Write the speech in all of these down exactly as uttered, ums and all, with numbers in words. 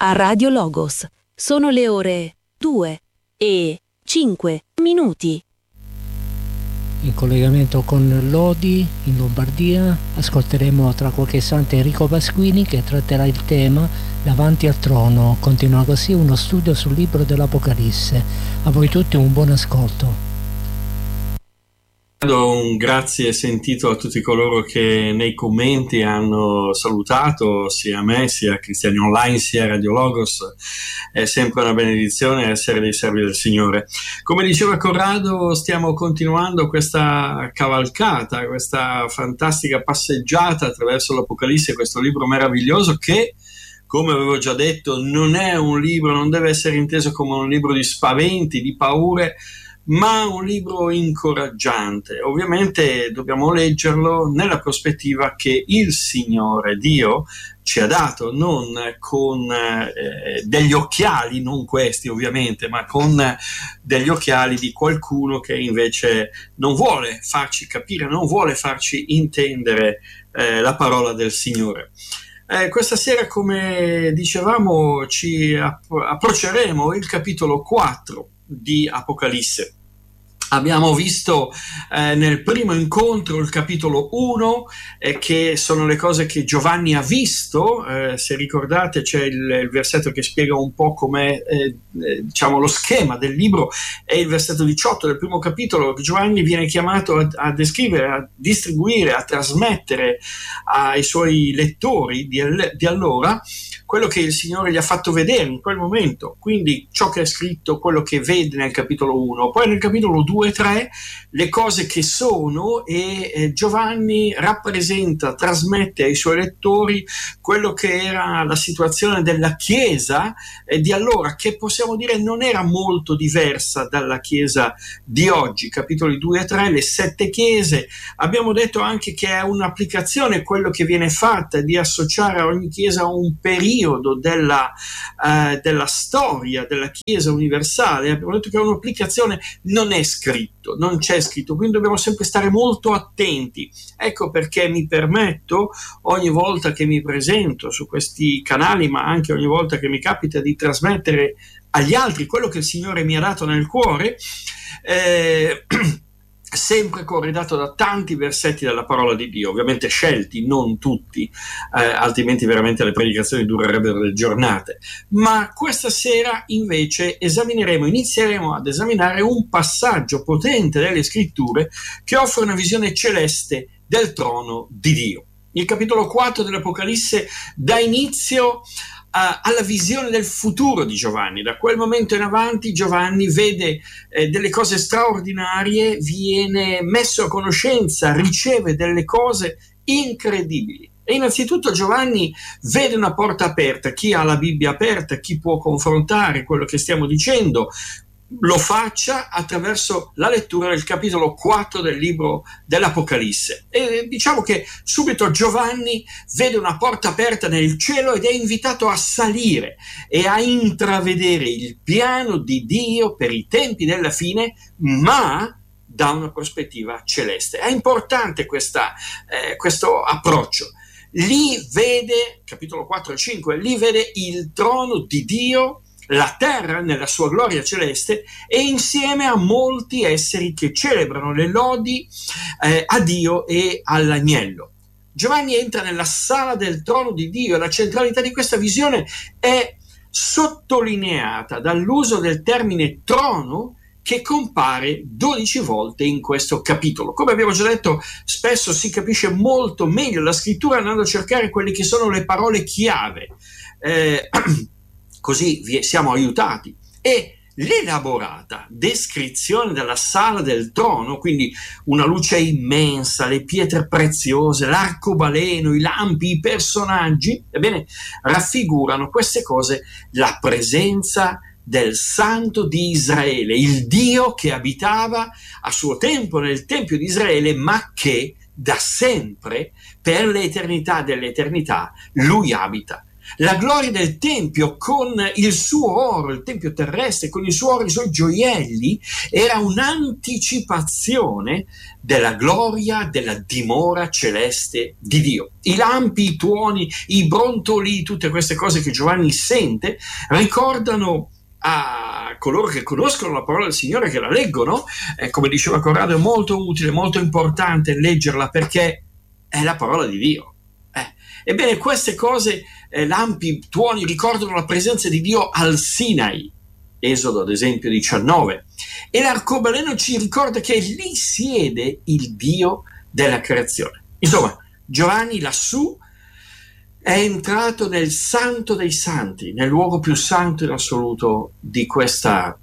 a Radio Logos. Sono le ore due e cinque minuti. In collegamento con Lodi, in Lombardia, ascolteremo tra qualche istante Enrico Pasquini che tratterà il tema Davanti al trono. Continua così uno studio sul libro dell'Apocalisse. A voi tutti un buon ascolto. Un grazie sentito a tutti coloro che nei commenti hanno salutato sia a me, sia a Cristiani Online, sia a Radio Logos. È sempre una benedizione essere dei servi del Signore. Come diceva Corrado, stiamo continuando questa cavalcata, questa fantastica passeggiata attraverso l'Apocalisse, questo libro meraviglioso che, come avevo già detto, non è un libro, non deve essere inteso come un libro di spaventi, di paure, ma un libro incoraggiante. Ovviamente dobbiamo leggerlo nella prospettiva che il Signore Dio ci ha dato, non con eh, degli occhiali, non questi ovviamente, ma con degli occhiali di qualcuno che invece non vuole farci capire, non vuole farci intendere eh, la parola del Signore. Eh, questa sera, come dicevamo, ci app- approcceremo il capitolo quattro di Apocalisse. Abbiamo visto eh, nel primo incontro il capitolo uno, eh, che sono le cose che Giovanni ha visto. Eh, se ricordate c'è il, il versetto che spiega un po' com'è eh, eh, diciamo lo schema del libro, è il versetto diciotto del primo capitolo. Giovanni viene chiamato a, a descrivere, a distribuire, a trasmettere ai suoi lettori di, di allora quello che il Signore gli ha fatto vedere in quel momento, quindi ciò che è scritto, quello che vede nel capitolo uno. Poi nel capitolo due e tre le cose che sono, e eh, Giovanni rappresenta, trasmette ai suoi lettori quello che era la situazione della Chiesa eh, di allora, che possiamo dire non era molto diversa dalla Chiesa di oggi. Capitoli due e tre, le sette chiese. Abbiamo detto anche che è un'applicazione quello che viene fatta di associare a ogni Chiesa un periodo della, eh, della storia della Chiesa universale. Abbiamo detto che è un'applicazione, non è scritto, non c'è scritto, quindi dobbiamo sempre stare molto attenti. Ecco perché mi permetto, ogni volta che mi presento su questi canali, ma anche ogni volta che mi capita di trasmettere agli altri quello che il Signore mi ha dato nel cuore, eh, sempre corredato da tanti versetti della parola di Dio, ovviamente scelti, non tutti, eh, altrimenti veramente le predicazioni durerebbero delle giornate. Ma questa sera invece esamineremo, inizieremo ad esaminare un passaggio potente delle scritture che offre una visione celeste del trono di Dio. Il capitolo quattro dell'Apocalisse dà inizio alla visione del futuro di Giovanni. Da quel momento in avanti Giovanni vede eh, delle cose straordinarie, viene messo a conoscenza, riceve delle cose incredibili. E innanzitutto Giovanni vede una porta aperta. Chi ha la Bibbia aperta, chi può confrontare quello che stiamo dicendo, lo faccia attraverso la lettura del capitolo quattro del libro dell'Apocalisse. E diciamo che subito Giovanni vede una porta aperta nel cielo ed è invitato a salire e a intravedere il piano di Dio per i tempi della fine, ma da una prospettiva celeste. È importante questa, eh, questo approccio. Lì vede, capitolo quattro e cinque, lì vede il trono di Dio, la terra nella sua gloria celeste, e insieme a molti esseri che celebrano le lodi eh, a Dio e all'agnello. Giovanni entra nella sala del trono di Dio e la centralità di questa visione è sottolineata dall'uso del termine trono, che compare dodici volte in questo capitolo. Come abbiamo già detto, spesso si capisce molto meglio la scrittura andando a cercare quelle che sono le parole chiave. Eh, Così siamo aiutati. E l'elaborata descrizione della sala del trono, quindi una luce immensa, le pietre preziose, l'arcobaleno, i lampi, i personaggi, ebbene, raffigurano queste cose la presenza del Santo di Israele, il Dio che abitava a suo tempo nel Tempio di Israele, ma che da sempre, per l'eternità dell'eternità, lui abita La gloria del Tempio con il suo oro, il Tempio terrestre, con il suo oro e i suoi gioielli, era un'anticipazione della gloria della dimora celeste di Dio. I lampi, i tuoni, i brontoli, tutte queste cose che Giovanni sente, ricordano a coloro che conoscono la parola del Signore, che la leggono, eh, come diceva Corrado, è molto utile, molto importante leggerla perché è la parola di Dio. Eh. Ebbene, queste cose, eh, lampi, tuoni, ricordano la presenza di Dio al Sinai, Esodo ad esempio diciannove, e l'arcobaleno ci ricorda che lì siede il Dio della creazione. Insomma, Giovanni lassù è entrato nel santo dei santi, nel luogo più santo in assoluto di questa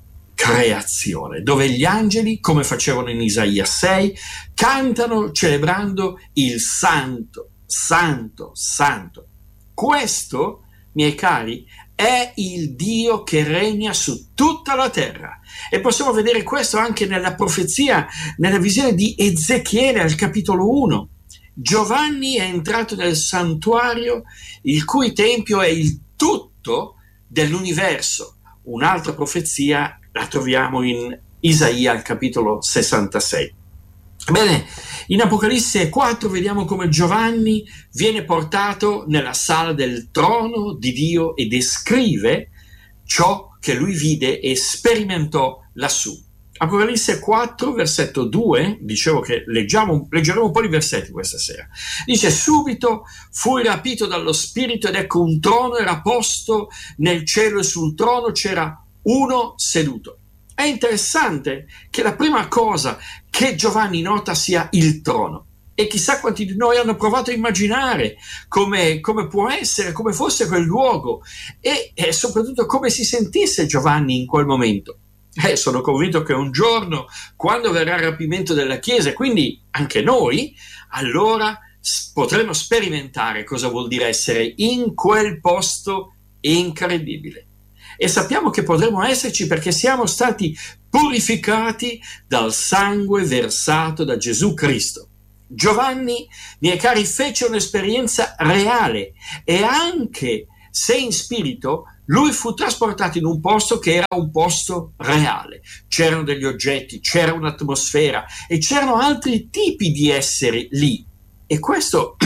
creazione, dove gli angeli, come facevano in Isaia sei, cantano celebrando il santo, santo, santo. Questo, miei cari, è il Dio che regna su tutta la terra, e possiamo vedere questo anche nella profezia, nella visione di Ezechiele al capitolo uno. Giovanni è entrato nel santuario, il cui tempio è il tutto dell'universo. Un'altra profezia la troviamo in Isaia al capitolo sessantasei. Bene, in Apocalisse quattro vediamo come Giovanni viene portato nella sala del trono di Dio e descrive ciò che lui vide e sperimentò lassù. Apocalisse quattro, versetto due, dicevo che leggiamo, leggeremo un po' di versetti questa sera. Dice: subito fui rapito dallo Spirito ed ecco un trono era posto nel cielo e sul trono c'era uno seduto. È interessante che la prima cosa che Giovanni nota sia il trono. E chissà quanti di noi hanno provato a immaginare come, come può essere, come fosse quel luogo e, e soprattutto come si sentisse Giovanni in quel momento. Eh, sono convinto che un giorno, quando verrà il rapimento della Chiesa, quindi anche noi, allora potremo sperimentare cosa vuol dire essere in quel posto incredibile. E sappiamo che potremo esserci perché siamo stati purificati dal sangue versato da Gesù Cristo. Giovanni, miei cari, fece un'esperienza reale e anche se in spirito, lui fu trasportato in un posto che era un posto reale. C'erano degli oggetti, c'era un'atmosfera e c'erano altri tipi di esseri lì. E questo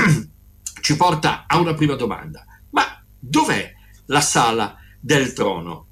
ci porta a una prima domanda. Ma dov'è la sala del trono?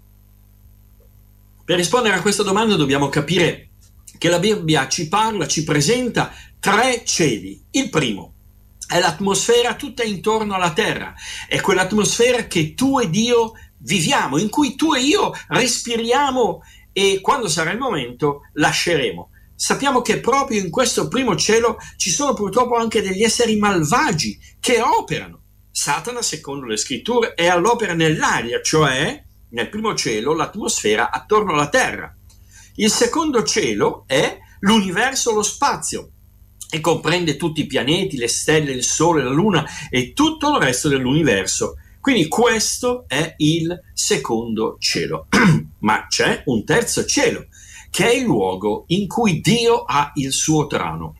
Per rispondere a questa domanda dobbiamo capire che la Bibbia ci parla, ci presenta tre cieli. Il primo è l'atmosfera tutta intorno alla terra, è quell'atmosfera che tu ed io viviamo, in cui tu e io respiriamo e quando sarà il momento lasceremo. Sappiamo che proprio in questo primo cielo ci sono purtroppo anche degli esseri malvagi che operano. Satana, secondo le scritture, è all'opera nell'aria, cioè nel primo cielo l'atmosfera attorno alla terra. Il secondo cielo è l'universo, lo spazio, e comprende tutti i pianeti, le stelle, il sole, la luna e tutto il resto dell'universo. Quindi questo è il secondo cielo. Ma c'è un terzo cielo, che è il luogo in cui Dio ha il suo trono.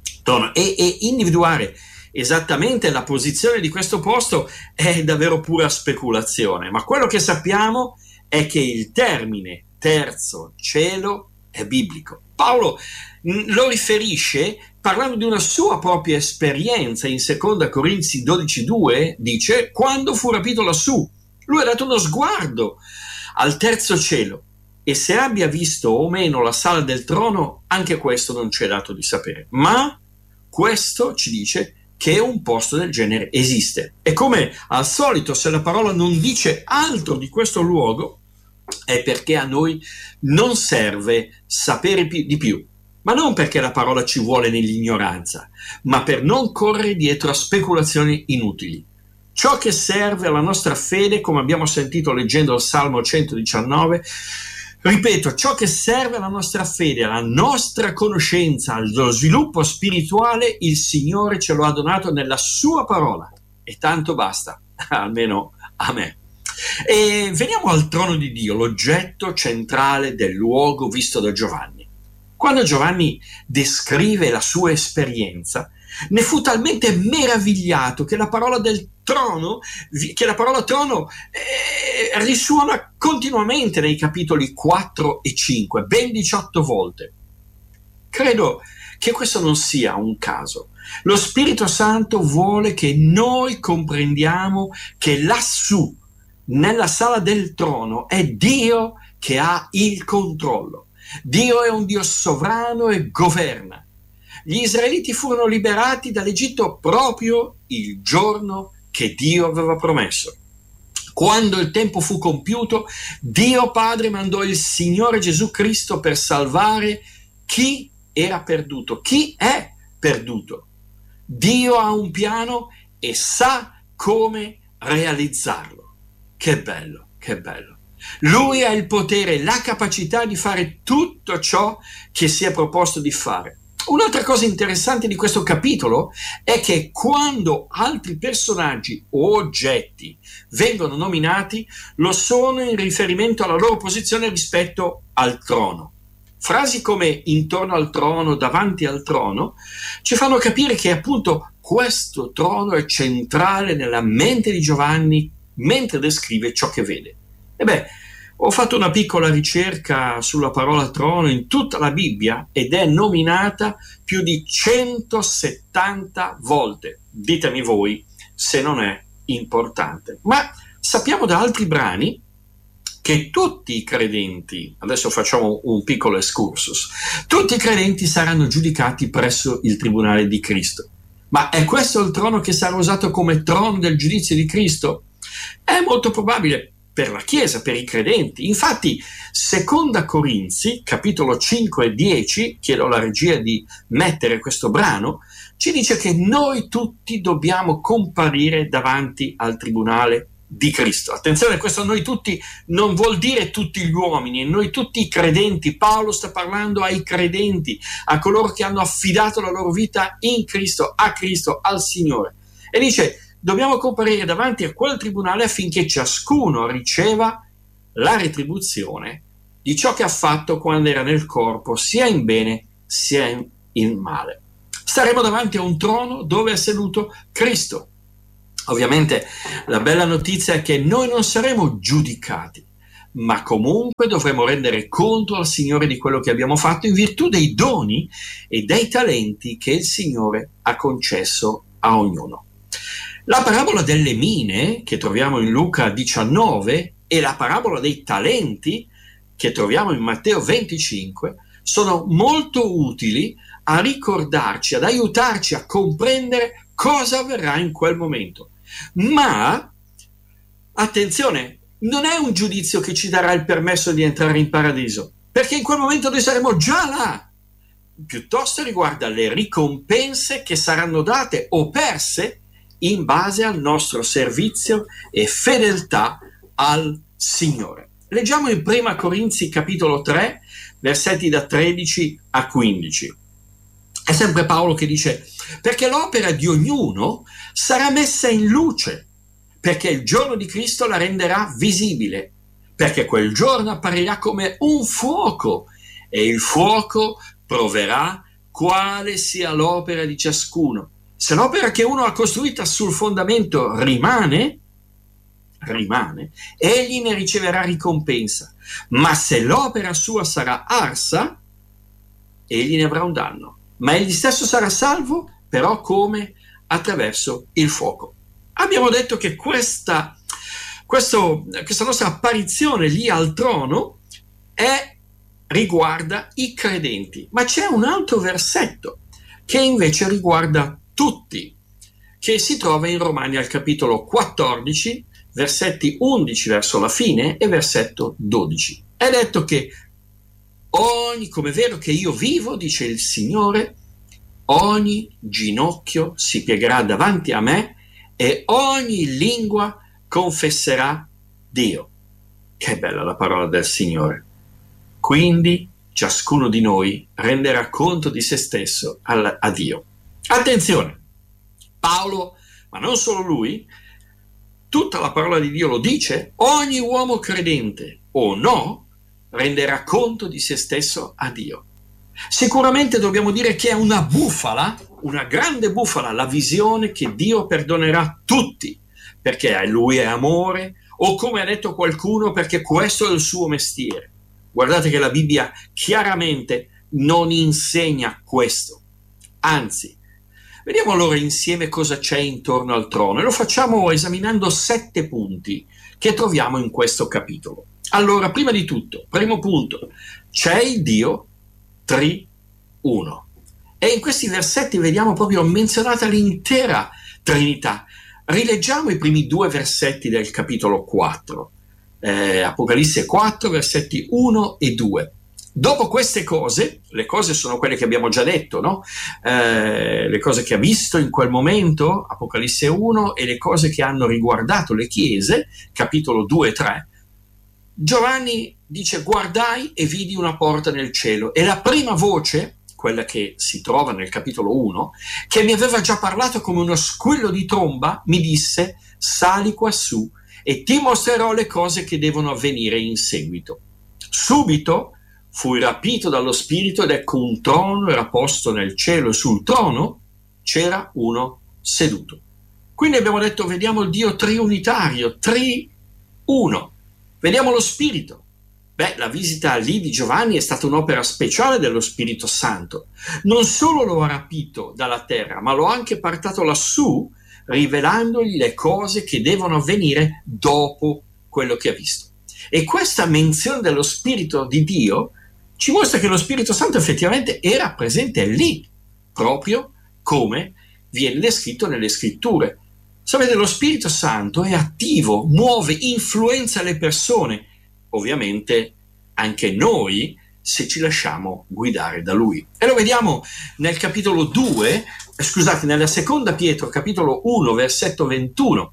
E, e individuare esattamente la posizione di questo posto è davvero pura speculazione, ma quello che sappiamo è che il termine terzo cielo è biblico. Paolo lo riferisce parlando di una sua propria esperienza. In seconda Corinzi dodici due dice: quando fu rapito lassù, lui ha dato uno sguardo al terzo cielo e se abbia visto o meno la sala del trono, anche questo non ci è dato di sapere, ma questo ci dice che un posto del genere esiste. E come al solito, se la parola non dice altro di questo luogo, è perché a noi non serve sapere di più, ma non perché la parola ci vuole nell'ignoranza, ma per non correre dietro a speculazioni inutili. Ciò che serve alla nostra fede, come abbiamo sentito leggendo il Salmo centodiciannove, ripeto, ciò che serve alla nostra fede, alla nostra conoscenza, allo sviluppo spirituale, il Signore ce lo ha donato nella sua parola, e tanto basta, almeno a me. E veniamo al trono di Dio, l'oggetto centrale del luogo visto da Giovanni. Quando Giovanni descrive la sua esperienza, Ne fu talmente meravigliato che la parola del trono, che la parola trono eh, risuona continuamente nei capitoli quattro e cinque, ben diciotto volte. Credo che questo non sia un caso. Lo Spirito Santo vuole che noi comprendiamo che lassù, nella sala del trono, è Dio che ha il controllo. Dio è un Dio sovrano e governa. Gli israeliti furono liberati dall'Egitto proprio il giorno che Dio aveva promesso. Quando il tempo fu compiuto, Dio Padre mandò il Signore Gesù Cristo per salvare chi era perduto, chi è perduto. Dio ha un piano e sa come realizzarlo. Che bello, che bello. Lui ha il potere, la capacità di fare tutto ciò che si è proposto di fare. Un'altra cosa interessante di questo capitolo è che quando altri personaggi o oggetti vengono nominati, lo sono in riferimento alla loro posizione rispetto al trono. Frasi come intorno al trono, davanti al trono, ci fanno capire che appunto questo trono è centrale nella mente di Giovanni mentre descrive ciò che vede. E beh, ho fatto una piccola ricerca sulla parola trono in tutta la Bibbia ed è nominata più di centosettanta volte. Ditemi voi se non è importante. Ma sappiamo da altri brani che tutti i credenti, adesso facciamo un piccolo excursus, tutti i credenti saranno giudicati presso il tribunale di Cristo. Ma è questo il trono che sarà usato come trono del giudizio di Cristo? È molto probabile per la Chiesa, per i credenti. Infatti, seconda Corinzi, capitolo cinque e dieci, chiedo alla regia di mettere questo brano, ci dice che noi tutti dobbiamo comparire davanti al tribunale di Cristo. Attenzione, questo noi tutti non vuol dire tutti gli uomini, noi tutti i credenti. Paolo sta parlando ai credenti, a coloro che hanno affidato la loro vita in Cristo, a Cristo, al Signore. E dice: dobbiamo comparire davanti a quel tribunale affinché ciascuno riceva la retribuzione di ciò che ha fatto quando era nel corpo, sia in bene sia in male. Staremo davanti a un trono dove è seduto Cristo. Ovviamente la bella notizia è che noi non saremo giudicati, ma comunque dovremo rendere conto al Signore di quello che abbiamo fatto in virtù dei doni e dei talenti che il Signore ha concesso a ognuno. La parabola delle mine, che troviamo in Luca diciannove, e la parabola dei talenti, che troviamo in Matteo venticinque, sono molto utili a ricordarci, ad aiutarci a comprendere cosa avverrà in quel momento. Ma, attenzione, non è un giudizio che ci darà il permesso di entrare in paradiso, perché in quel momento noi saremo già là. Piuttosto riguarda le ricompense che saranno date o perse in base al nostro servizio e fedeltà al Signore. Leggiamo in prima Corinzi capitolo tre, versetti da tredici a quindici. È sempre Paolo che dice: perché l'opera di ognuno sarà messa in luce, perché il giorno di Cristo la renderà visibile, perché quel giorno apparirà come un fuoco e il fuoco proverà quale sia l'opera di ciascuno. Se l'opera che uno ha costruita sul fondamento rimane, rimane, egli ne riceverà ricompensa. Ma se l'opera sua sarà arsa, egli ne avrà un danno. Ma egli stesso sarà salvo, però come? Attraverso il fuoco. Abbiamo detto che questa, questo, questa nostra apparizione lì al trono è, riguarda i credenti. Ma c'è un altro versetto che invece riguarda tutti, che si trova in Romani al capitolo quattordici, versetti undici verso la fine e versetto dodici. È detto che ogni, come è vero che io vivo, dice il Signore, ogni ginocchio si piegherà davanti a me e ogni lingua confesserà Dio. Che bella la parola del Signore. Quindi ciascuno di noi renderà conto di se stesso a, a Dio. Attenzione, Paolo, ma non solo lui, tutta la parola di Dio lo dice: ogni uomo credente o no renderà conto di se stesso a Dio. Sicuramente dobbiamo dire che è una bufala una grande bufala, la visione che Dio perdonerà tutti, perché Lui è amore, o come ha detto qualcuno, perché questo è il suo mestiere. Guardate che la Bibbia chiaramente non insegna questo. Anzi, vediamo allora insieme cosa c'è intorno al trono, e lo facciamo esaminando sette punti che troviamo in questo capitolo. Allora, prima di tutto, primo punto, c'è il Dio triuno. E in questi versetti vediamo proprio menzionata l'intera Trinità. Rileggiamo i primi due versetti del capitolo quattro, eh, Apocalisse quattro, versetti uno e due. Dopo queste cose, le cose sono quelle che abbiamo già detto, no? Eh, le cose che ha visto in quel momento, Apocalisse uno, e le cose che hanno riguardato le chiese, capitolo due e tre. Giovanni dice: guardai e vidi una porta nel cielo, e la prima voce, quella che si trova nel capitolo uno, che mi aveva già parlato come uno squillo di tromba, mi disse: sali quassù e ti mostrerò le cose che devono avvenire in seguito. Subito fui rapito dallo spirito, ed ecco un trono era posto nel cielo, e sul trono c'era uno seduto. Quindi abbiamo detto, vediamo il Dio triunitario, tri-uno. Vediamo lo Spirito. Beh, la visita lì di Giovanni è stata un'opera speciale dello Spirito Santo. Non solo lo ha rapito dalla terra, ma lo ha anche portato lassù, rivelandogli le cose che devono avvenire dopo quello che ha visto. E questa menzione dello Spirito di Dio ci mostra che lo Spirito Santo effettivamente era presente lì, proprio come viene descritto nelle Scritture. Sapete, lo Spirito Santo è attivo, muove, influenza le persone, ovviamente anche noi, se ci lasciamo guidare da Lui. E lo vediamo nel capitolo due, scusate, nella seconda Pietro, capitolo uno, versetto ventuno.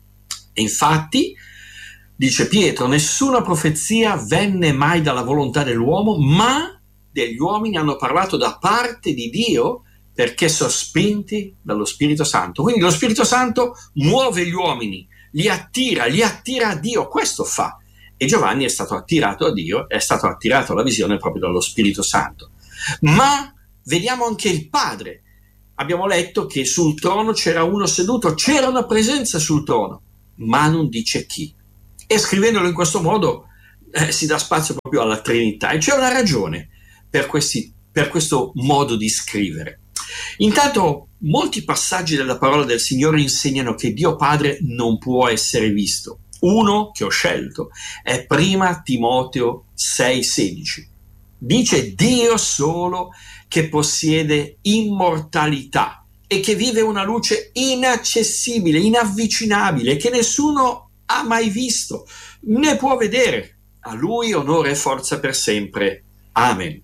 E infatti, dice Pietro, nessuna profezia venne mai dalla volontà dell'uomo, ma degli uomini hanno parlato da parte di Dio, perché sospinti dallo Spirito Santo. Quindi lo Spirito Santo muove gli uomini, li attira, li attira a Dio, questo fa. E Giovanni è stato attirato a Dio, è stato attirato alla visione proprio dallo Spirito Santo. Ma vediamo anche il Padre. Abbiamo letto che sul trono c'era uno seduto, c'era una presenza sul trono, ma non dice chi. E scrivendolo in questo modo eh, si dà spazio proprio alla Trinità, e c'è una ragione per, questi, per questo modo di scrivere. Intanto molti passaggi della parola del Signore insegnano che Dio Padre non può essere visto. Uno che ho scelto è prima Timoteo sei sedici. Dice: Dio solo, che possiede immortalità e che vive una luce inaccessibile, inavvicinabile, che nessuno ha mai visto né può vedere. A Lui onore e forza per sempre. Amen.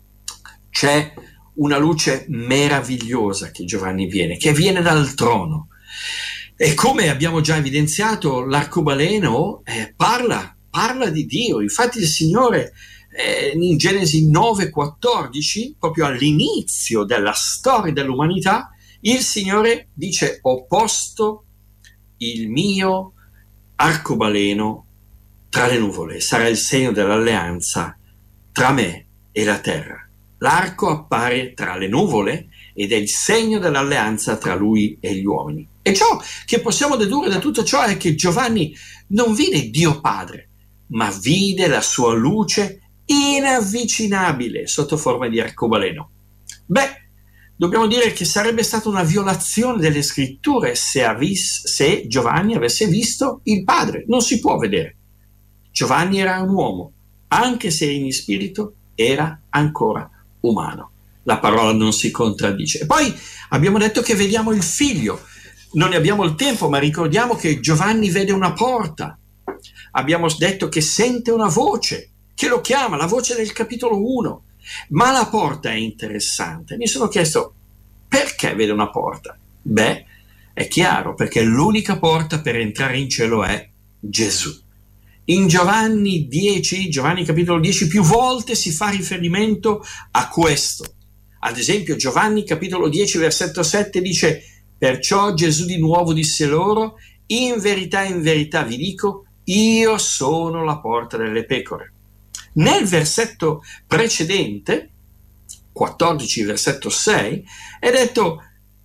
C'è una luce meravigliosa che Giovanni viene, che viene dal trono. E come abbiamo già evidenziato, l'arcobaleno eh, parla, parla di Dio. Infatti il Signore eh, in Genesi nove quattordici, proprio all'inizio della storia dell'umanità, il Signore dice: ho posto il mio arcobaleno tra le nuvole, sarà il segno dell'alleanza tra me e la terra. L'arco appare tra le nuvole ed è il segno dell'alleanza tra lui e gli uomini. E ciò che possiamo dedurre da tutto ciò è che Giovanni non vide Dio Padre, ma vide la sua luce inavvicinabile sotto forma di arcobaleno. Beh, dobbiamo dire che sarebbe stata una violazione delle Scritture se, avis- se Giovanni avesse visto il Padre. Non si può vedere. Giovanni era un uomo, anche se in spirito era ancora umano. La parola non si contraddice. E poi abbiamo detto che vediamo il Figlio. Non ne abbiamo il tempo, ma ricordiamo che Giovanni vede una porta. Abbiamo detto che sente una voce che lo chiama, la voce del capitolo uno. Ma la porta è interessante. Mi sono chiesto: perché vede una porta? Beh, è chiaro, perché l'unica porta per entrare in cielo è Gesù. In Giovanni dieci, Giovanni capitolo dieci, più volte si fa riferimento a questo. Ad esempio, Giovanni capitolo dieci, versetto sette dice: perciò Gesù di nuovo disse loro: in verità, in verità vi dico, io sono la porta delle pecore. Nel versetto precedente, quattordici, versetto sei, è detto: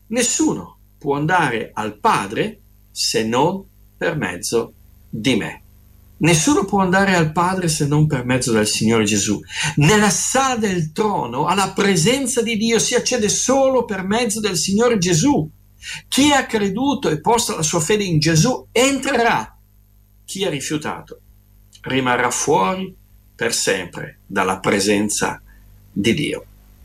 nessuno può andare al Padre se non per mezzo di me. Nessuno può andare al Padre se non per mezzo del Signore Gesù. Nella sala del trono, alla presenza di Dio, si accede solo per mezzo del Signore Gesù. Chi ha creduto e posto la sua fede in Gesù entrerà. Chi ha rifiutato rimarrà fuori per sempre dalla presenza di Dio.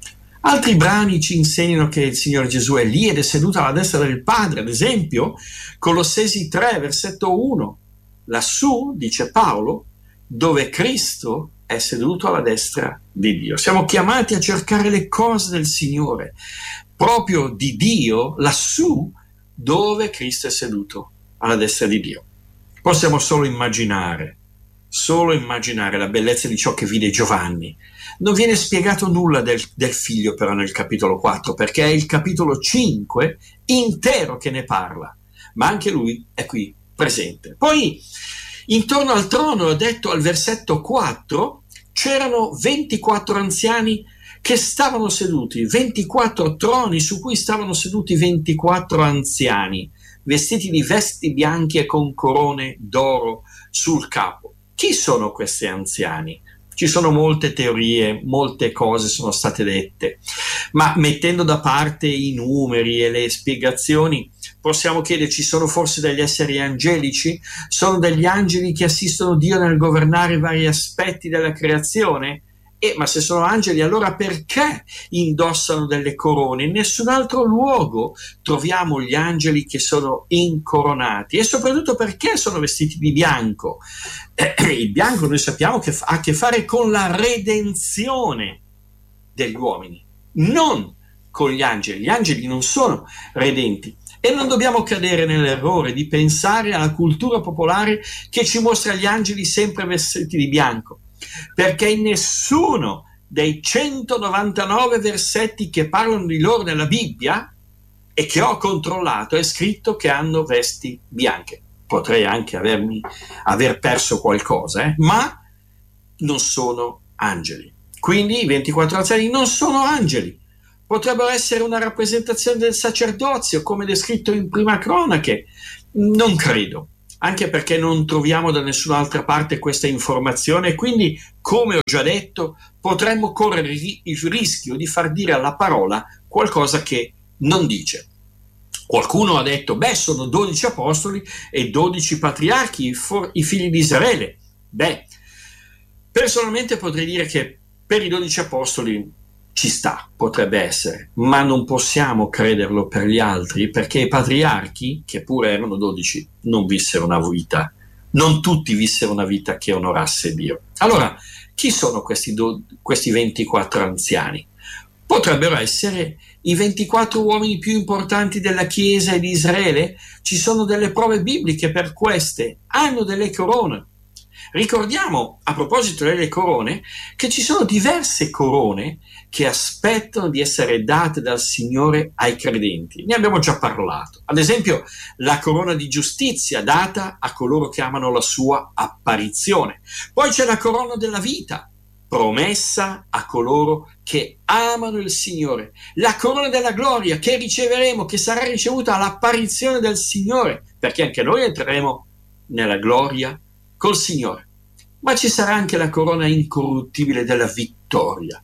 Altri brani ci insegnano che il Signore Gesù è lì ed è seduto alla destra del Padre. Ad esempio, Colossesi tre, versetto uno. Lassù, dice Paolo, dove Cristo è seduto alla destra di Dio. Siamo chiamati a cercare le cose del Signore, proprio di Dio, lassù dove Cristo è seduto alla destra di Dio. Possiamo solo immaginare, solo immaginare la bellezza di ciò che vide Giovanni. Non viene spiegato nulla del, del figlio però nel capitolo quattro, perché è il capitolo cinque intero che ne parla, ma anche lui è qui presente. Poi intorno al trono, ho detto al versetto quattro, c'erano ventiquattro anziani che stavano seduti, ventiquattro troni su cui stavano seduti ventiquattro anziani, vestiti di vesti bianchi e con corone d'oro sul capo. Chi sono questi anziani? Ci sono molte teorie, molte cose sono state dette, ma mettendo da parte i numeri e le spiegazioni, possiamo chiederci: sono forse degli esseri angelici? Sono degli angeli che assistono Dio nel governare vari aspetti della creazione? Eh, ma se sono angeli, allora perché indossano delle corone? In nessun altro luogo troviamo gli angeli che sono incoronati, e soprattutto perché sono vestiti di bianco. Eh, il bianco noi sappiamo che ha a che fare con la redenzione degli uomini, non con gli angeli. Gli angeli non sono redenti. E non dobbiamo cadere nell'errore di pensare alla cultura popolare che ci mostra gli angeli sempre vestiti di bianco, perché in nessuno dei centonovantanove versetti che parlano di loro nella Bibbia e che ho controllato è scritto che hanno vesti bianche. Potrei anche avermi, aver perso qualcosa, eh? Ma non sono angeli. Quindi i ventiquattro anziani non sono angeli. Potrebbero essere una rappresentazione del sacerdozio, come descritto in Prima Cronache. Non credo, anche perché non troviamo da nessun'altra parte questa informazione, e quindi, come ho già detto, potremmo correre il rischio di far dire alla parola qualcosa che non dice. Qualcuno ha detto: beh, sono dodici apostoli e dodici patriarchi, i, for- i figli di Israele. Beh, personalmente potrei dire che per i dodici apostoli ci sta, potrebbe essere, ma non possiamo crederlo per gli altri, perché i patriarchi, che pure erano dodici, non vissero una vita, non tutti vissero una vita che onorasse Dio. Allora, chi sono questi, do, questi ventiquattro anziani? Potrebbero essere i ventiquattro uomini più importanti della Chiesa e di Israele. Ci sono delle prove bibliche per queste, hanno delle corone. Ricordiamo, a proposito delle corone, che ci sono diverse corone che aspettano di essere date dal Signore ai credenti. Ne abbiamo già parlato. Ad esempio, la corona di giustizia data a coloro che amano la sua apparizione. Poi c'è la corona della vita, promessa a coloro che amano il Signore. La corona della gloria che riceveremo, che sarà ricevuta all'apparizione del Signore, perché anche noi entreremo nella gloria col Signore. Ma ci sarà anche la corona incorruttibile della vittoria,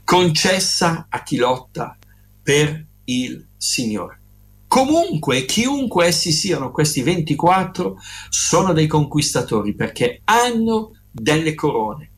concessa a chi lotta per il Signore. Comunque, chiunque essi siano, questi ventiquattro sono dei conquistatori, perché hanno delle corone.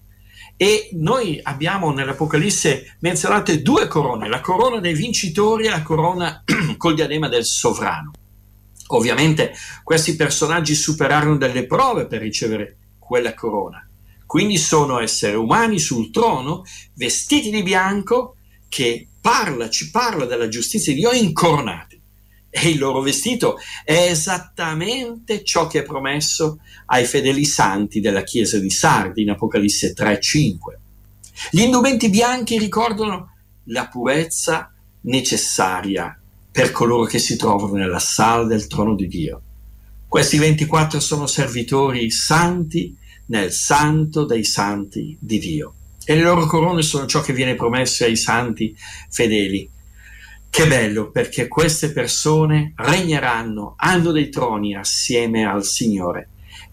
E noi abbiamo nell'Apocalisse menzionate due corone, la corona dei vincitori e la corona col diadema del sovrano. Ovviamente questi personaggi superarono delle prove per ricevere quella corona. Quindi sono esseri umani sul trono, vestiti di bianco, che parla, ci parla della giustizia di Dio, incoronati. E il loro vestito è esattamente ciò che è promesso ai fedeli santi della chiesa di Sardi in Apocalisse tre cinque. Gli indumenti bianchi ricordano la purezza necessaria per coloro che si trovano nella sala del trono di Dio. Questi ventiquattro sono servitori santi nel santo dei santi di Dio, e le loro corone sono ciò che viene promesso ai santi fedeli. Che bello, perché queste persone regneranno, hanno dei troni assieme al Signore.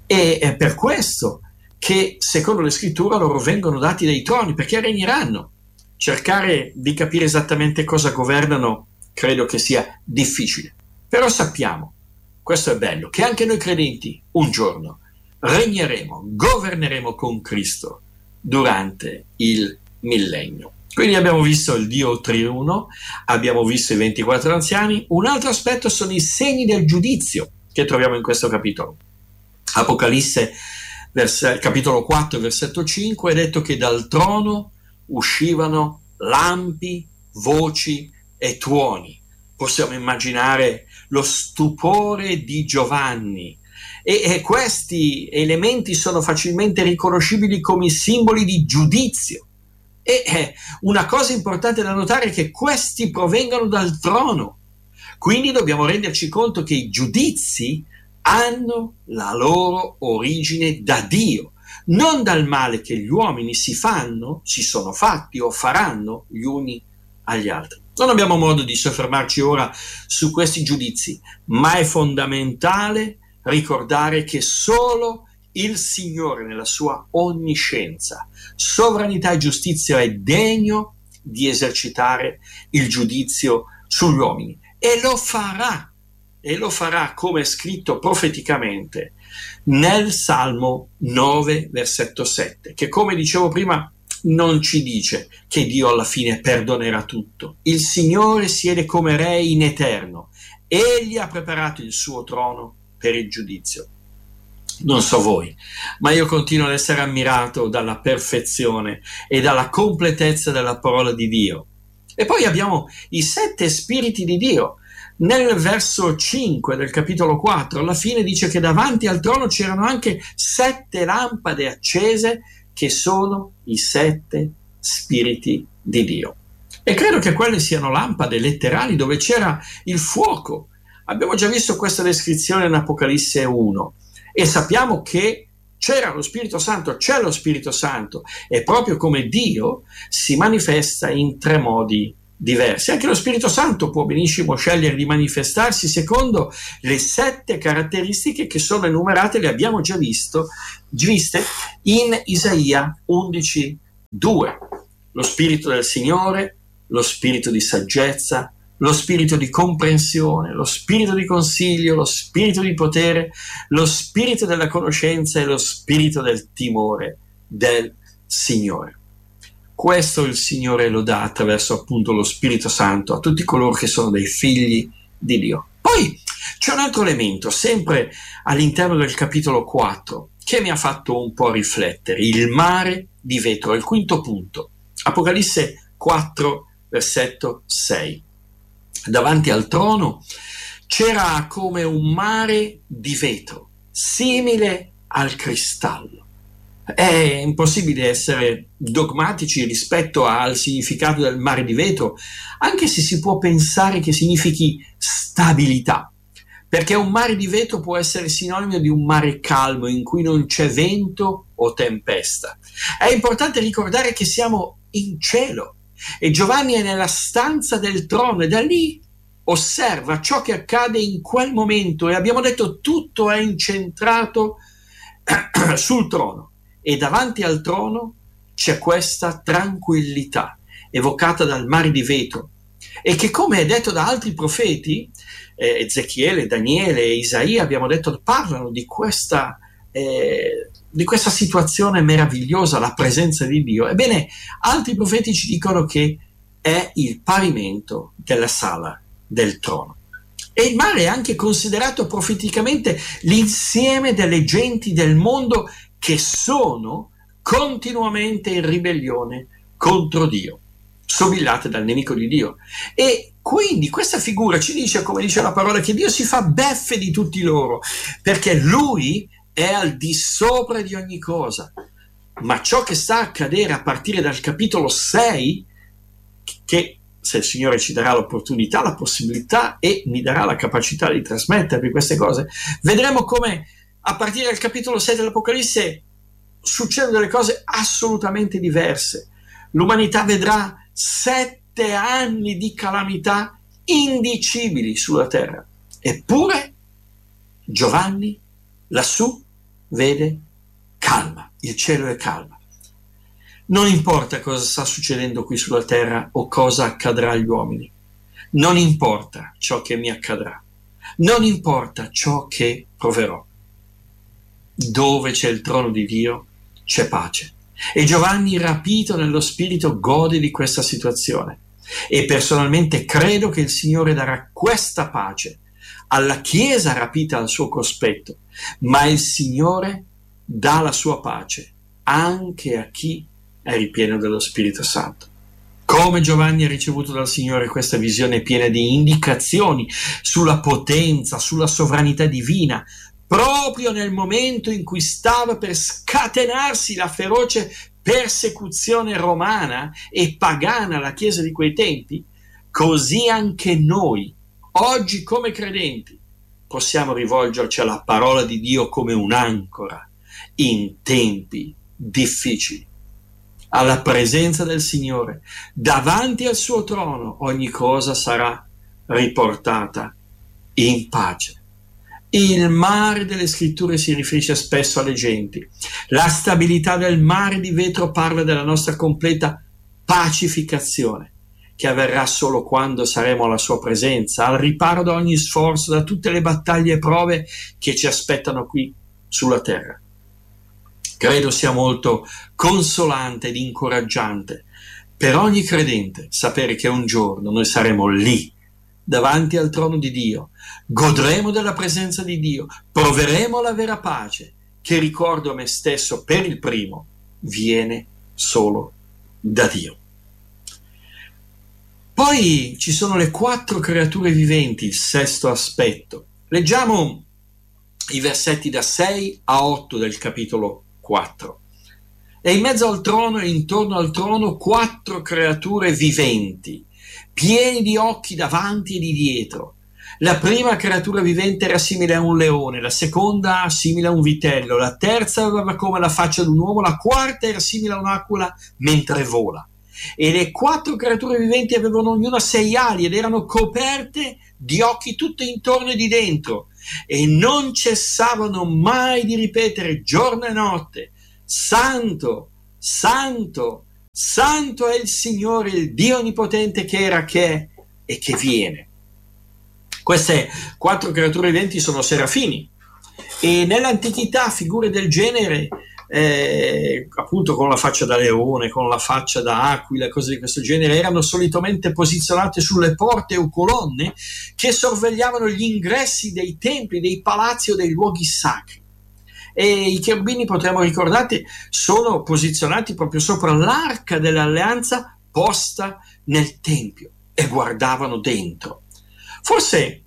E è per questo che, secondo le scritture, loro vengono dati dei troni, perché regneranno. Cercare di capire esattamente cosa governano credo che sia difficile. Però sappiamo, questo è bello, che anche noi credenti un giorno regneremo, governeremo con Cristo durante il millennio. Quindi abbiamo visto il Dio triuno, abbiamo visto i ventiquattro anziani. Un altro aspetto sono i segni del giudizio che troviamo in questo capitolo. Apocalisse, vers- capitolo quattro, versetto cinque, è detto che dal trono uscivano lampi, voci e tuoni. Possiamo immaginare lo stupore di Giovanni. E, e questi elementi sono facilmente riconoscibili come simboli di giudizio. E eh, una cosa importante da notare è che questi provengono dal trono. Quindi dobbiamo renderci conto che i giudizi hanno la loro origine da Dio, non dal male che gli uomini si fanno, si sono fatti o faranno gli uni agli altri. Non abbiamo modo di soffermarci ora su questi giudizi, ma è fondamentale ricordare che solo il Signore, nella sua onniscienza, sovranità e giustizia, è degno di esercitare il giudizio sugli uomini, e lo farà, e lo farà come è scritto profeticamente nel Salmo nove, versetto sette, che, come dicevo prima, non ci dice che Dio alla fine perdonerà tutto. Il Signore siede come Re in eterno, egli ha preparato il suo trono per il giudizio. Non so voi, ma io continuo ad essere ammirato dalla perfezione e dalla completezza della parola di Dio. E poi abbiamo i sette spiriti di Dio. Nel verso cinque del capitolo quattro, alla fine dice che davanti al trono c'erano anche sette lampade accese, che sono i sette spiriti di Dio. E credo che quelle siano lampade letterali dove c'era il fuoco. Abbiamo già visto questa descrizione in Apocalisse uno. E sappiamo che c'era lo Spirito Santo, c'è lo Spirito Santo, e proprio come Dio si manifesta in tre modi diversi. Anche lo Spirito Santo può benissimo scegliere di manifestarsi secondo le sette caratteristiche che sono enumerate, le abbiamo già visto, viste in Isaia undici due. Lo Spirito del Signore, lo Spirito di saggezza, lo spirito di comprensione, lo spirito di consiglio, lo spirito di potere, lo spirito della conoscenza e lo spirito del timore del Signore. Questo il Signore lo dà attraverso appunto lo Spirito Santo a tutti coloro che sono dei figli di Dio. Poi c'è un altro elemento, sempre all'interno del capitolo quattro, che mi ha fatto un po' riflettere: il mare di vetro, il quinto punto. Apocalisse quattro, versetto sei. Davanti al trono c'era come un mare di vetro, simile al cristallo. È impossibile essere dogmatici rispetto al significato del mare di vetro, anche se si può pensare che significhi stabilità, perché un mare di vetro può essere sinonimo di un mare calmo in cui non c'è vento o tempesta. È importante ricordare che siamo in cielo e Giovanni è nella stanza del trono, e da lì osserva ciò che accade in quel momento, e abbiamo detto tutto è incentrato sul trono, e davanti al trono c'è questa tranquillità evocata dal mare di vetro, e che, come è detto da altri profeti, eh, Ezechiele, Daniele e Isaia, abbiamo detto, parlano di questa eh, di questa situazione meravigliosa, la presenza di Dio. Ebbene, altri profeti ci dicono che è il pavimento della sala del trono. E il mare è anche considerato profeticamente l'insieme delle genti del mondo che sono continuamente in ribellione contro Dio, sobillate dal nemico di Dio. E quindi questa figura ci dice, come dice la parola, che Dio si fa beffe di tutti loro, perché Lui è al di sopra di ogni cosa. Ma ciò che sta a accadere a partire dal capitolo sei, che se il Signore ci darà l'opportunità, la possibilità e mi darà la capacità di trasmettervi queste cose, vedremo come a partire dal capitolo sei dell'Apocalisse succedono delle cose assolutamente diverse. L'umanità vedrà sette anni di calamità indicibili sulla terra. Eppure Giovanni lassù vede calma, il cielo è calma. Non importa cosa sta succedendo qui sulla terra o cosa accadrà agli uomini, non importa ciò che mi accadrà, non importa ciò che proverò. Dove c'è il trono di Dio c'è pace. E Giovanni, rapito nello spirito, gode di questa situazione. E personalmente credo che il Signore darà questa pace alla Chiesa rapita al suo cospetto, ma il Signore dà la sua pace anche a chi è ripieno dello Spirito Santo. Come Giovanni ha ricevuto dal Signore questa visione piena di indicazioni sulla potenza, sulla sovranità divina, proprio nel momento in cui stava per scatenarsi la feroce persecuzione romana e pagana alla Chiesa di quei tempi, così anche noi, oggi come credenti, possiamo rivolgerci alla parola di Dio come un'ancora in tempi difficili. Alla presenza del Signore, davanti al suo trono, ogni cosa sarà riportata in pace. Il mare delle scritture si riferisce spesso alle genti. La stabilità del mare di vetro parla della nostra completa pacificazione, che avverrà solo quando saremo alla sua presenza, al riparo da ogni sforzo, da tutte le battaglie e prove che ci aspettano qui sulla terra. Credo sia molto consolante ed incoraggiante per ogni credente sapere che un giorno noi saremo lì, davanti al trono di Dio, godremo della presenza di Dio, proveremo la vera pace, che, ricordo a me stesso per il primo, viene solo da Dio. Poi ci sono le quattro creature viventi, il sesto aspetto. Leggiamo i versetti da sei a otto del capitolo quattro. E in mezzo al trono e intorno al trono quattro creature viventi, pieni di occhi davanti e di dietro. La prima creatura vivente era simile a un leone, la seconda simile a un vitello, la terza aveva come la faccia di un uomo, la quarta era simile a un'aquila mentre vola. E le quattro creature viventi avevano ognuna sei ali ed erano coperte di occhi tutto intorno e di dentro, e non cessavano mai di ripetere giorno e notte: Santo, Santo, Santo è il Signore, il Dio Onnipotente, che era, che è e che viene. Queste quattro creature viventi sono serafini, e nell'antichità figure del genere, eh, appunto con la faccia da leone, con la faccia da aquila, cose di questo genere, erano solitamente posizionate sulle porte o colonne che sorvegliavano gli ingressi dei templi, dei palazzi o dei luoghi sacri. E i cherubini, potremmo ricordarti, sono posizionati proprio sopra l'arca dell'alleanza posta nel tempio e guardavano dentro. Forse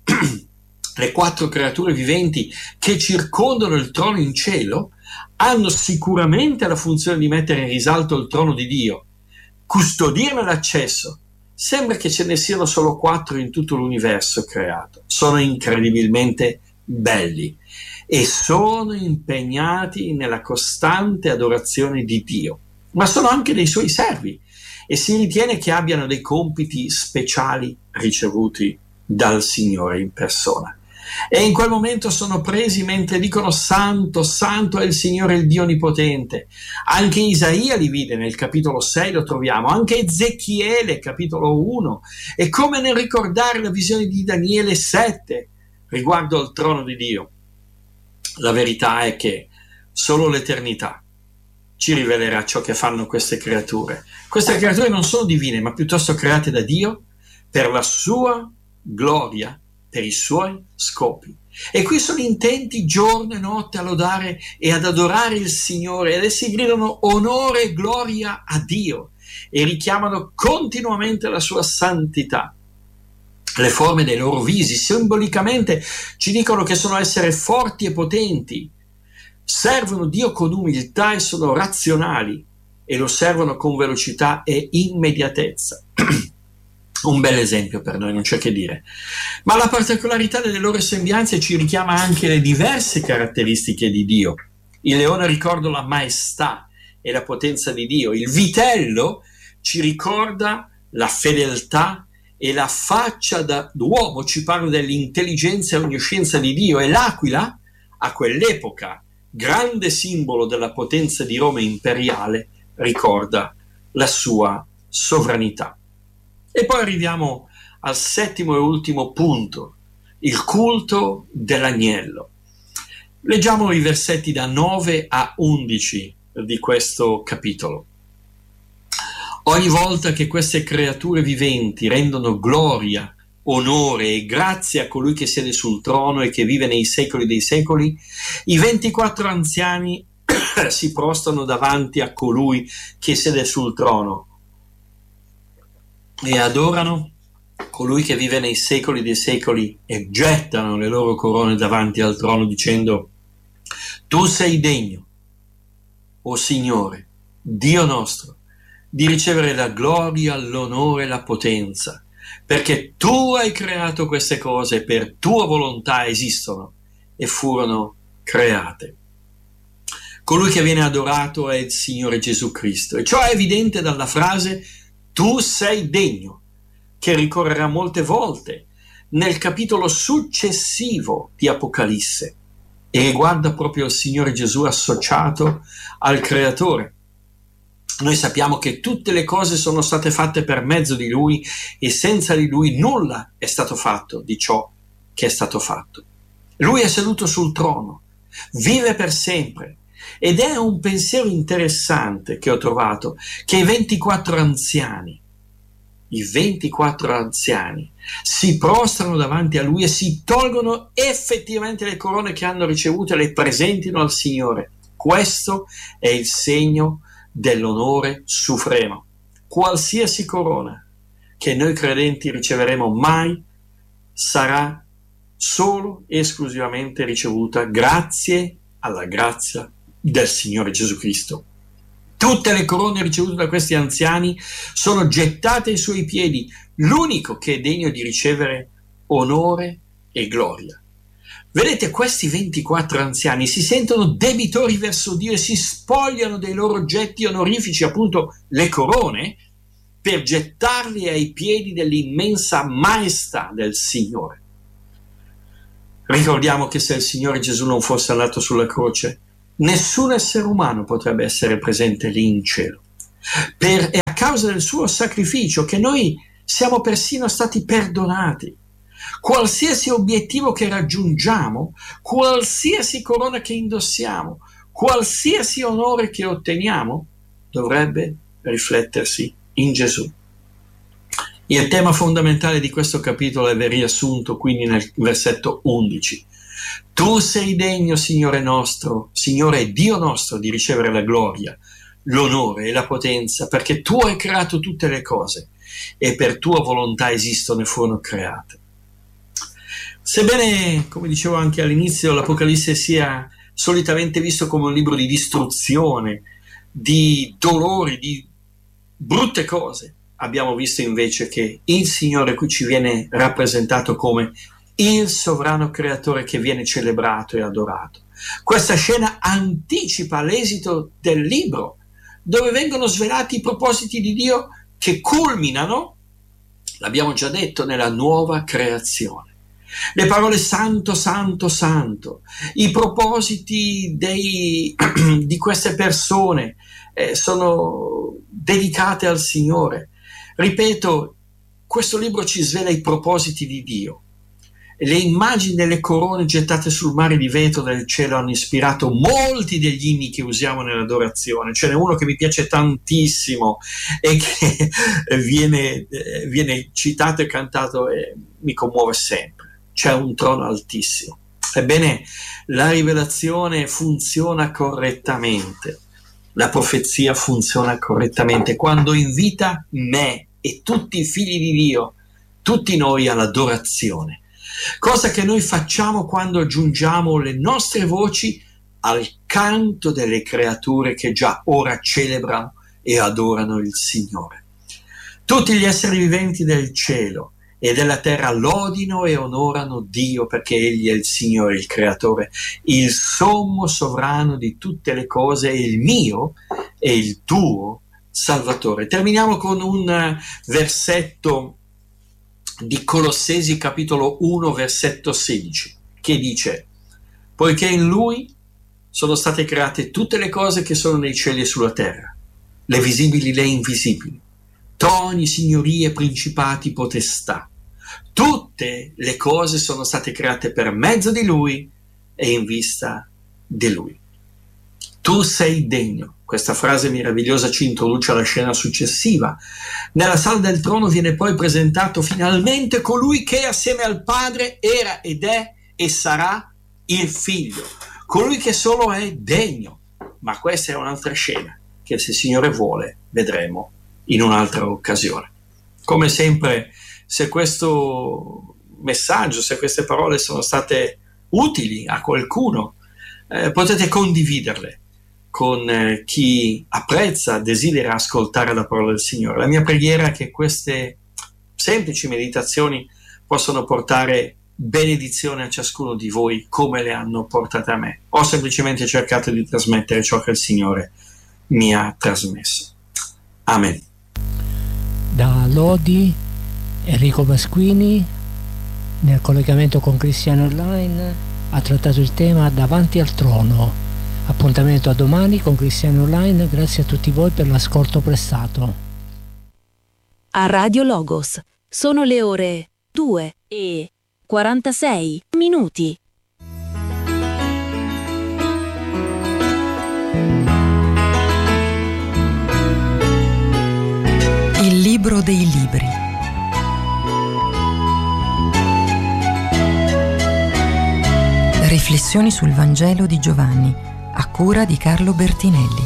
le quattro creature viventi che circondano il trono in cielo hanno sicuramente la funzione di mettere in risalto il trono di Dio, custodirne l'accesso. Sembra che ce ne siano solo quattro in tutto l'universo creato. Sono incredibilmente belli e sono impegnati nella costante adorazione di Dio, ma sono anche dei suoi servi e si ritiene che abbiano dei compiti speciali ricevuti dal Signore in persona. E in quel momento sono presi mentre dicono Santo, Santo è il Signore, il Dio Onnipotente. Anche Isaia li vide, nel capitolo sei lo troviamo, anche Ezechiele, capitolo uno, e come nel ricordare la visione di Daniele sette riguardo al trono di Dio. La verità è che solo l'eternità ci rivelerà ciò che fanno queste creature. Queste creature non sono divine, ma piuttosto create da Dio per la sua gloria, per i suoi scopi. E qui sono intenti giorno e notte a lodare e ad adorare il Signore, ed essi gridano onore e gloria a Dio e richiamano continuamente la sua santità. Le forme dei loro visi simbolicamente ci dicono che sono esseri forti e potenti, servono Dio con umiltà e sono razionali e lo servono con velocità e immediatezza. Un bel esempio per noi, non c'è che dire. Ma la particolarità delle loro sembianze ci richiama anche le diverse caratteristiche di Dio. Il leone ricorda la maestà e la potenza di Dio. Il vitello ci ricorda la fedeltà e la faccia da, d'uomo ci parla dell'intelligenza e onniscienza di Dio, e l'aquila, a quell'epoca grande simbolo della potenza di Roma imperiale, ricorda la sua sovranità. E poi arriviamo al settimo e ultimo punto, il culto dell'agnello. Leggiamo i versetti da nove a undici di questo capitolo. Ogni volta che queste creature viventi rendono gloria, onore e grazie a colui che siede sul trono e che vive nei secoli dei secoli, i ventiquattro anziani si prostrano davanti a colui che siede sul trono e adorano colui che vive nei secoli dei secoli e gettano le loro corone davanti al trono dicendo: tu sei degno, o Signore, Dio nostro, di ricevere la gloria, l'onore e la potenza, perché tu hai creato queste cose e per tua volontà esistono e furono create. Colui che viene adorato è il Signore Gesù Cristo, e ciò è evidente dalla frase tu sei degno, che ricorrerà molte volte nel capitolo successivo di Apocalisse e riguarda proprio il Signore Gesù associato al Creatore. Noi sappiamo che tutte le cose sono state fatte per mezzo di Lui e senza di Lui nulla è stato fatto di ciò che è stato fatto. Lui è seduto sul trono, vive per sempre, ed è un pensiero interessante che ho trovato, che i ventiquattro anziani, i ventiquattro anziani si prostrano davanti a Lui e si tolgono effettivamente le corone che hanno ricevuto e le presentino al Signore. Questo è il segno dell'onore supremo. Qualsiasi corona che noi credenti riceveremo mai sarà solo e esclusivamente ricevuta grazie alla grazia del Signore Gesù Cristo. Tutte le corone ricevute da questi anziani sono gettate ai suoi piedi, l'unico che è degno di ricevere onore e gloria. Vedete, questi ventiquattro anziani si sentono debitori verso Dio e si spogliano dei loro oggetti onorifici, appunto le corone, per gettarli ai piedi dell'immensa maestà del Signore. Ricordiamo che se il Signore Gesù non fosse andato sulla croce, nessun essere umano potrebbe essere presente lì in cielo. Per, è a causa del suo sacrificio che noi siamo persino stati perdonati. Qualsiasi obiettivo che raggiungiamo, qualsiasi corona che indossiamo, qualsiasi onore che otteniamo, dovrebbe riflettersi in Gesù. Il tema fondamentale di questo capitolo è riassunto quindi nel versetto undici. Tu sei degno, Signore nostro, Signore e Dio nostro, di ricevere la gloria, l'onore e la potenza, perché tu hai creato tutte le cose e per tua volontà esistono e furono create. Sebbene, come dicevo anche all'inizio, l'Apocalisse sia solitamente visto come un libro di distruzione, di dolori, di brutte cose, abbiamo visto invece che il Signore qui ci viene rappresentato come il sovrano creatore che viene celebrato e adorato. Questa scena anticipa l'esito del libro, dove vengono svelati i propositi di Dio che culminano, l'abbiamo già detto, nella nuova creazione. Le parole santo, santo, santo, i propositi dei, di queste persone eh, sono dedicate al Signore. Ripeto, questo libro ci svela i propositi di Dio. Le immagini delle corone gettate sul mare di vetro del cielo hanno ispirato molti degli inni che usiamo nell'adorazione. Ce n'è uno che mi piace tantissimo e che viene, viene citato e cantato e mi commuove sempre. C'è un trono altissimo. Ebbene, la rivelazione funziona correttamente, la profezia funziona correttamente quando invita me e tutti i figli di Dio, tutti noi, all'adorazione. Cosa che noi facciamo quando aggiungiamo le nostre voci al canto delle creature che già ora celebrano e adorano il Signore. Tutti gli esseri viventi del cielo e della terra lodino e onorano Dio, perché Egli è il Signore, il Creatore, il sommo sovrano di tutte le cose, il mio e il tuo Salvatore. Terminiamo con un versetto di Colossesi capitolo uno versetto sedici, che dice: poiché in lui sono state create tutte le cose che sono nei cieli e sulla terra, le visibili e le invisibili, troni, signorie, principati, potestà. Tutte le cose sono state create per mezzo di lui e in vista di lui. Tu sei degno. Questa frase meravigliosa ci introduce alla scena successiva. Nella sala del trono viene poi presentato finalmente colui che assieme al Padre era ed è e sarà il Figlio, colui che solo è degno. Ma questa è un'altra scena che, se il Signore vuole, vedremo in un'altra occasione. Come sempre, se questo messaggio, se queste parole sono state utili a qualcuno, eh, potete condividerle con eh, chi apprezza, desidera ascoltare la parola del Signore. La mia preghiera è che queste semplici meditazioni possano portare benedizione a ciascuno di voi come le hanno portate a me. Ho semplicemente cercato di trasmettere ciò che il Signore mi ha trasmesso. Amen. Da Lodi, Enrico Pasquini, nel collegamento con Cristiano Online, ha trattato il tema Davanti al trono. Appuntamento a domani con Cristiano Online. Grazie a tutti voi per l'ascolto prestato. A Radio Logos sono le ore due e quarantasei minuti. Il libro dei libri. Riflessioni sul Vangelo di Giovanni, a cura di Carlo Bertinelli.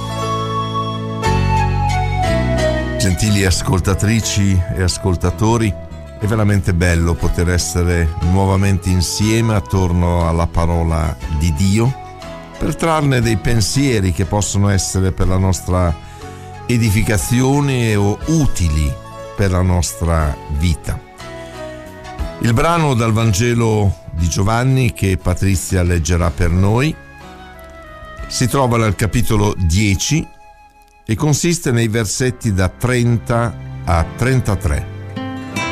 Gentili ascoltatrici e ascoltatori, è veramente bello poter essere nuovamente insieme attorno alla parola di Dio per trarne dei pensieri che possono essere per la nostra edificazione o utili per la nostra vita. Il brano dal Vangelo di Giovanni che Patrizia leggerà per noi si trova nel capitolo dieci e consiste nei versetti da trenta a trentatré.